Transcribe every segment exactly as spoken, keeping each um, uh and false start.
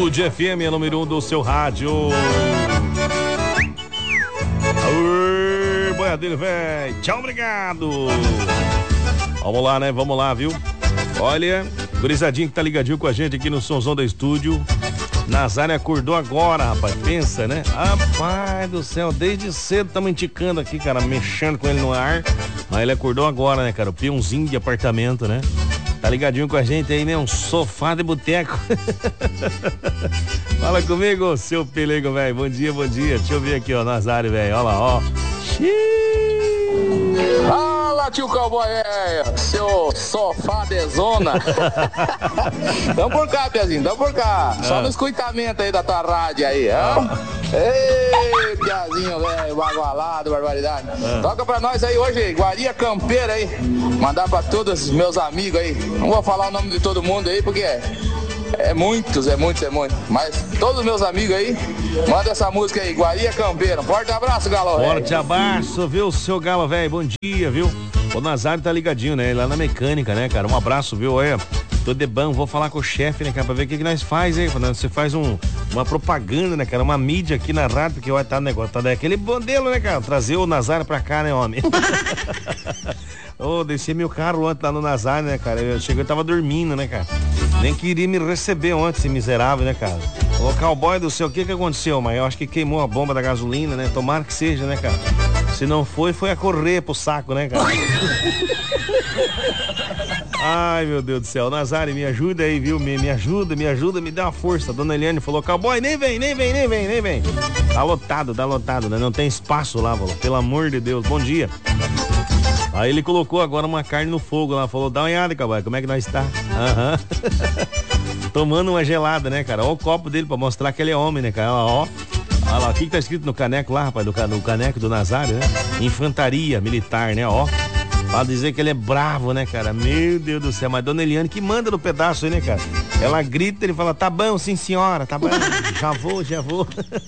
Atitude F M, é número um do seu rádio. Aê, boiadeiro, velho. Tchau, obrigado. Vamos lá, né? Vamos lá, viu? Olha, gurizadinho que tá ligadinho com a gente aqui no Sonzão da Estúdio. Nazário acordou agora, rapaz. Pensa, né? Rapaz do céu, desde cedo estamos indicando aqui, cara, mexendo com ele no ar. Mas ele acordou agora, né, cara? O peãozinho de apartamento, né? Tá ligadinho com a gente aí, né? Um sofá de boteco. Fala comigo, seu pelego, velho. Bom dia, bom dia. Deixa eu ver aqui, ó, Nazário, velho. Olha lá, ó. Xiii. Fala, tio Cowboy, é, seu sofá de zona. Tamo por cá, Piazinho, tamo por cá. Ah. Só no escutamento aí da tua rádio aí, ó. Ei, Piazinho, velho, bagualado, barbaridade. Ah. Toca pra nós aí hoje, Guaria Campeira aí. Mandar pra todos os meus amigos aí. Não vou falar o nome de todo mundo aí, porque é, é muitos, é muitos, é muitos. Mas todos os meus amigos aí, manda essa música aí, Guaria Campeira. Forte abraço, Galo. Forte abraço, viu, seu Galo, velho. Bom dia, viu? O Nazário tá ligadinho, né? Lá na mecânica, né, cara? Um abraço, viu? Olha, tô de bom, vou falar com o chefe, né, cara? Pra ver o que, que nós faz aí. Você faz um, uma propaganda, né, cara? Uma mídia aqui na rádio, porque vai estar no negócio, tá daquele modelo, né, cara? Trazer o Nazário pra cá, né, homem? Ô, oh, desci meu carro ontem lá no Nazário, né, cara? Eu cheguei, eu tava dormindo, né, cara? Nem queria me receber ontem, esse miserável, né, cara? Ô, cowboy do céu, o que que aconteceu, mas eu acho que queimou a bomba da gasolina, né? Tomara que seja, né, cara? Se não foi, foi a correr pro saco, né, cara? Ai, meu Deus do céu. Nazário, me ajuda aí, viu? Me, me ajuda, me ajuda, me dá uma força. A dona Eliane falou, cowboy, nem vem, nem vem, nem vem, nem vem. Tá lotado, tá lotado, né? Não tem espaço lá, falou. Pelo amor de Deus, bom dia. Aí ele colocou agora uma carne no fogo lá, falou, dá uma olhada, cowboy, como é que nós tá? Aham. Uhum. Tomando uma gelada, né, cara? Olha o copo dele pra mostrar que ele é homem, né, cara? Ó, olha lá, o que que tá escrito no caneco lá, rapaz, no, no caneco do Nazário, né? Infantaria militar, né, ó. Pra dizer que ele é bravo, né, cara? Meu Deus do céu, mas dona Eliane que manda no pedaço aí, né, cara? Ela grita, ele fala, tá bom, sim senhora, tá bom, já vou, já vou.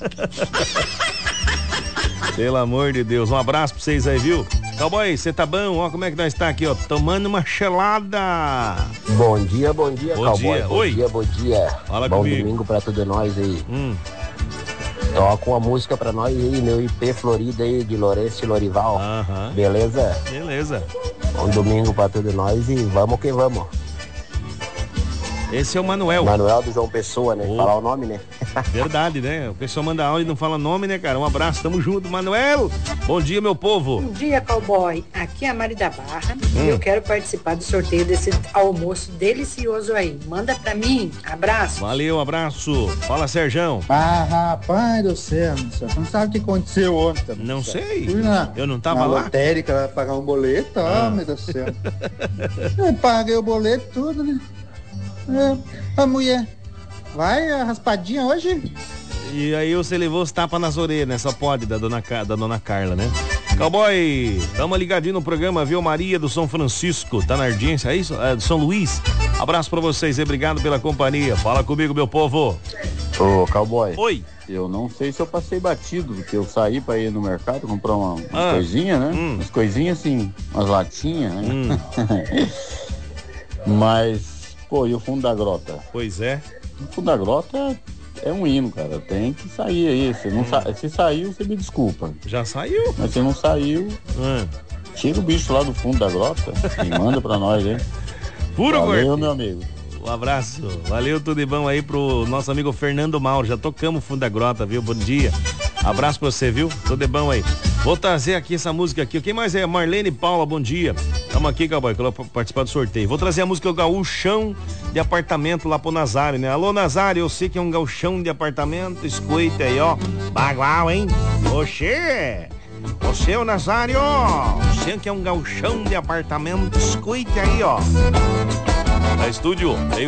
Pelo amor de Deus, um abraço pra vocês aí, viu? Cowboy, você tá bom? Ó, como é que nós tá aqui, ó, tomando uma gelada. Bom dia, bom dia, bom Cowboy. Dia. Bom Oi. dia, bom dia. Fala bom comigo. Domingo pra todos nós aí. Hum. Toca uma música pra nós aí, meu I P Florida aí, de Lourenço e Lorival. Aham. Beleza? Beleza. Bom domingo pra todos nós e vamos que vamos. Esse é o Manuel. Manuel do João Pessoa, né? Oh. Falar o nome, né? Verdade, né? O pessoal manda áudio e não fala nome, né, cara? Um abraço, tamo junto, Manuel. Bom dia, meu povo. Bom dia, cowboy. Aqui é a Mari da Barra hum. e eu quero participar do sorteio desse almoço delicioso aí. Manda pra mim. Abraço. Valeu, abraço. Fala, Serjão. Ah, rapaz do céu, você não sabe o que aconteceu ontem. Não sei. Fui na, eu não tava na lá. lotérica pagar um boleto, ah. oh, meu Deus do céu. Eu paguei o boleto tudo, né? É, a mulher, vai a raspadinha hoje? E aí você levou os tapas nas orelhas, né? Só pode, da dona, da dona Carla, né? Cowboy, tamo ligadinho no programa, viu? Maria do São Francisco, tá na audiência, é isso? É, do São Luís. Abraço pra vocês e obrigado pela companhia. Fala comigo, meu povo. Ô, Cowboy. Oi. Eu não sei se eu passei batido, porque eu saí pra ir no mercado comprar uma, umas ah. coisinhas, né? Hum. Umas coisinhas assim, umas latinhas, né? Hum. Mas... Pô, e o fundo da grota? Pois é. O fundo da grota é um hino, cara. Tem que sair aí. Se, não sa... se saiu, você me desculpa. Já saiu? Mas se não saiu, hum. tira o bicho lá do fundo da grota e manda pra nós, hein? Puro, Valeu, Gordo. meu amigo. Um abraço. Valeu, tudo de bom aí pro nosso amigo Fernando Mauro. Já tocamos o fundo da grota, viu? Bom dia. Abraço pra você, viu? Tudo de bom aí. Vou trazer aqui essa música aqui. Quem mais é? Marlene Paula, bom dia. Tamo aqui, Cowboy, que eu vou participar do sorteio. Vou trazer a música Gauchão de Apartamento lá pro Nazário, né? Alô, Nazário, eu sei que é um gauchão de apartamento. Escuta aí, ó. Bagual, hein? Oxê! Você, o Nazário, você que é um gauchão de apartamento. Escuta aí, ó. Da estúdio,